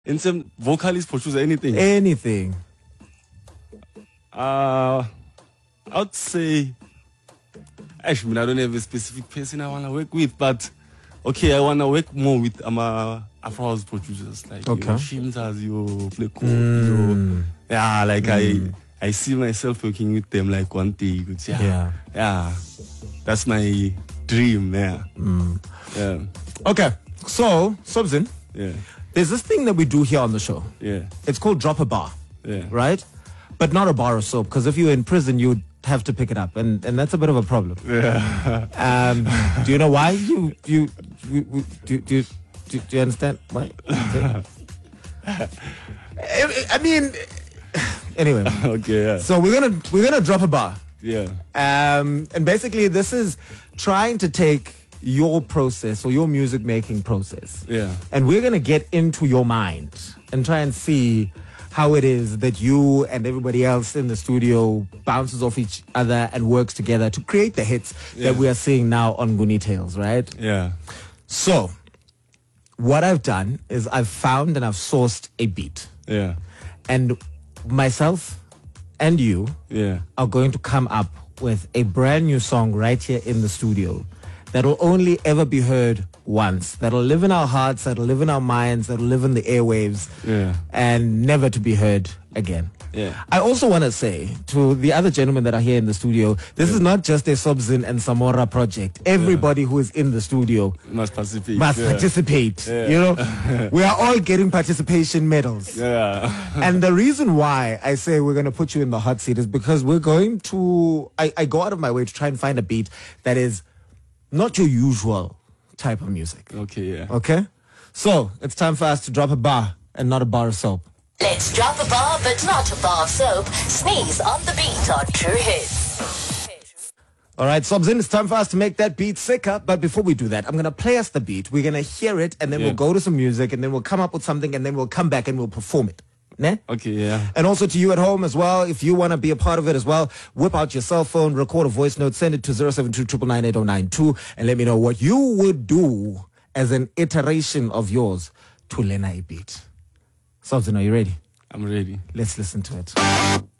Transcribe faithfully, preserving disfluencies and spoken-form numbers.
In some vocalist, producer, anything. Anything. Uh, I'd say, actually, I don't have a specific person I want to work with, but okay, I want to work more with um, uh, Afro house producers like okay. your Shimzas, your Fleko, mm. your, yeah, like mm. I, I see myself working with them like one day. Yeah, yeah, yeah, that's my dream. Yeah, mm. yeah. Okay, so Sobzin, yeah, there's this thing that we do here on the show. Yeah, it's called drop a bar. Yeah, right. But not a bar of soap, because if you're in prison, you'd have to pick it up, and, and that's a bit of a problem. Yeah. Um, do you know why? You you, you, you do, do, do, do you understand why? I, I mean, anyway. Okay. Yeah. So we're gonna we're gonna drop a bar. Yeah. Um, and basically, this is trying to take your process or your music making process. Yeah. And we're gonna get into your mind and try and see how it is that you and everybody else in the studio bounces off each other and works together to create the hits yeah. that we are seeing now on Nguni Tales, right? Yeah. So, what I've done is I've found and I've sourced a beat. Yeah. And myself and you yeah. are going to come up with a brand new song right here in the studio that will only ever be heard once, that'll live in our hearts, that'll live in our minds, that'll live in the airwaves, yeah. and never to be heard again. Yeah. I also want to say to the other gentlemen that are here in the studio, this yeah. is not just a Sobzin and Samora project. Everybody yeah. who is in the studio must participate. Must yeah. participate. Yeah. You know, we are all getting participation medals. Yeah. And the reason why I say we're going to put you in the hot seat is because we're going to, I, I go out of my way to try and find a beat that is not your usual type of music. Okay, yeah. Okay? So, it's time for us to drop a bar and not a bar of soap. Let's drop a bar but not a bar of soap. Sneeze on the beat on True Hits. Alright, Sobzin, it's time for us to make that beat sicker. But before we do that, I'm going to play us the beat. We're going to hear it and then yeah. we'll go to some music and then we'll come up with something and then we'll come back and we'll perform it. Ne? Okay, yeah. And also to you at home as well, if you want to be a part of it as well, whip out your cell phone, record a voice note, send it to zero seven two nine nine eight zero nine two and let me know what you would do as an iteration of yours to Lena a beat. Sobzin, are you ready? I'm ready. Let's listen to it.